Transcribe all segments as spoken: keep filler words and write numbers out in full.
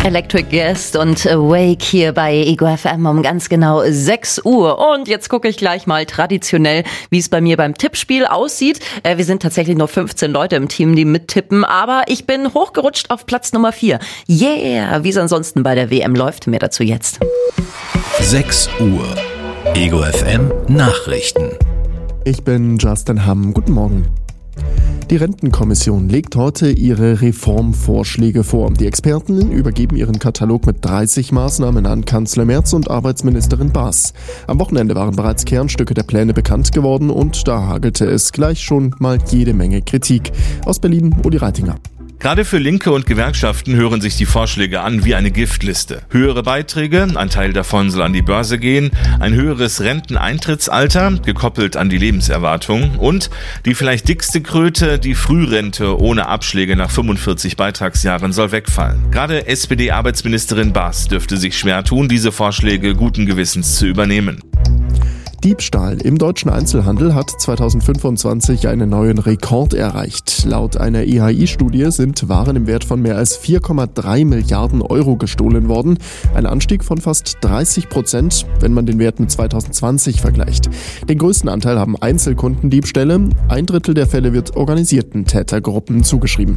Electric Guest und Awake hier bei Ego F M um ganz genau sechs Uhr. Und jetzt gucke ich gleich mal traditionell, wie es bei mir beim Tippspiel aussieht. Äh, wir sind tatsächlich nur fünfzehn Leute im Team, die mittippen, aber ich bin hochgerutscht auf Platz Nummer vier. Yeah, wie es ansonsten bei der W M läuft, mehr dazu jetzt. sechs Uhr. Ego F M Nachrichten. Ich bin Justin Hamm. Guten Morgen. Die Rentenkommission legt heute ihre Reformvorschläge vor. Die Experten übergeben ihren Katalog mit dreißig Maßnahmen an Kanzler Merz und Arbeitsministerin Baas. Am Wochenende waren bereits Kernstücke der Pläne bekannt geworden und da hagelte es gleich schon mal jede Menge Kritik. Aus Berlin, Uli Reitinger. Gerade für Linke und Gewerkschaften hören sich die Vorschläge an wie eine Giftliste. Höhere Beiträge, ein Teil davon soll an die Börse gehen, ein höheres Renteneintrittsalter, gekoppelt an die Lebenserwartung und die vielleicht dickste Kröte, die Frührente ohne Abschläge nach fünfundvierzig Beitragsjahren soll wegfallen. Gerade S P D-Arbeitsministerin Baas dürfte sich schwer tun, diese Vorschläge guten Gewissens zu übernehmen. Diebstahl im deutschen Einzelhandel hat zweitausendfünfundzwanzig einen neuen Rekord erreicht. Laut einer I H I-Studie sind Waren im Wert von mehr als vier Komma drei Milliarden Euro gestohlen worden. Ein Anstieg von fast dreißig Prozent, wenn man den Wert mit zweitausendzwanzig vergleicht. Den größten Anteil haben Einzelkundendiebstähle. Ein Drittel der Fälle wird organisierten Tätergruppen zugeschrieben.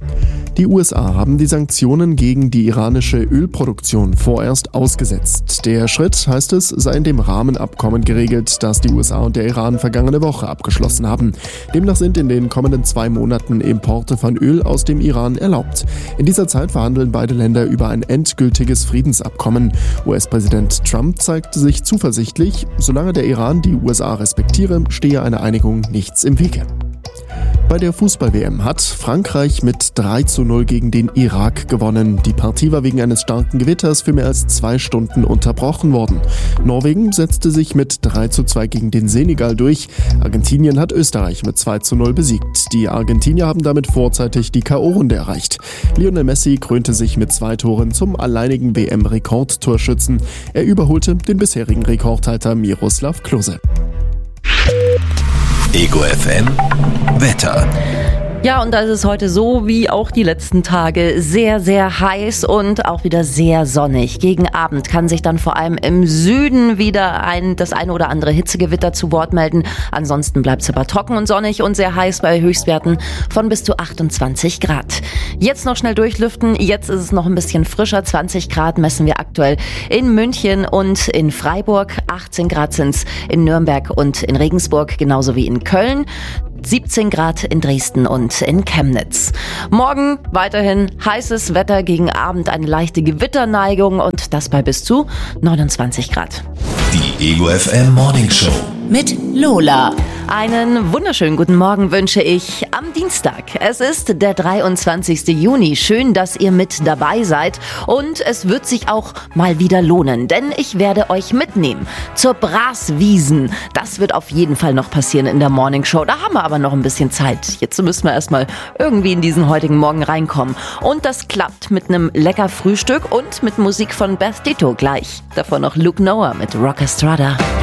Die U S A haben die Sanktionen gegen die iranische Ölproduktion vorerst ausgesetzt. Der Schritt, heißt es, sei in dem Rahmenabkommen geregelt, das die U S A und der Iran vergangene Woche abgeschlossen haben. Demnach sind in den kommenden zwei Monaten Importe von Öl aus dem Iran erlaubt. In dieser Zeit verhandeln beide Länder über ein endgültiges Friedensabkommen. U S-Präsident Trump zeigte sich zuversichtlich, solange der Iran die U S A respektiere, stehe einer Einigung nichts im Wege. Bei der Fußball-W M hat Frankreich mit drei zu null gegen den Irak gewonnen. Die Partie war wegen eines starken Gewitters für mehr als zwei Stunden unterbrochen worden. Norwegen setzte sich mit drei zu zwei gegen den Senegal durch. Argentinien hat Österreich mit zwei zu null besiegt. Die Argentinier haben damit vorzeitig die K O-Runde erreicht. Lionel Messi krönte sich mit zwei Toren zum alleinigen W M-Rekordtorschützen. Er überholte den bisherigen Rekordhalter Miroslav Klose. Ego F M Wetter. Ja, und da ist es heute so wie auch die letzten Tage sehr, sehr heiß und auch wieder sehr sonnig. Gegen Abend kann sich dann vor allem im Süden wieder ein, das eine oder andere Hitzegewitter zu Wort melden. Ansonsten bleibt es aber trocken und sonnig und sehr heiß bei Höchstwerten von bis zu achtundzwanzig Grad. Jetzt noch schnell durchlüften. Jetzt ist es noch ein bisschen frischer. zwanzig Grad messen wir aktuell in München und in Freiburg. achtzehn Grad sind's in Nürnberg und in Regensburg, genauso wie in Köln. siebzehn Grad in Dresden und in Chemnitz. Morgen weiterhin heißes Wetter, gegen Abend eine leichte Gewitterneigung und das bei bis zu neunundzwanzig Grad. Die Ego F M Morning Show mit Lola. Einen wunderschönen guten Morgen wünsche ich am Dienstag. Es ist der dreiundzwanzigsten Juni. Schön, dass ihr mit dabei seid. Und es wird sich auch mal wieder lohnen, denn ich werde euch mitnehmen zur Braswiesen. Das wird auf jeden Fall noch passieren in der Morning Show. Da haben wir aber noch ein bisschen Zeit. Jetzt müssen wir erstmal irgendwie in diesen heutigen Morgen reinkommen. Und das klappt mit einem lecker Frühstück und mit Musik von Beth Ditto gleich. Davor noch Luke Noah mit Rock Estrada.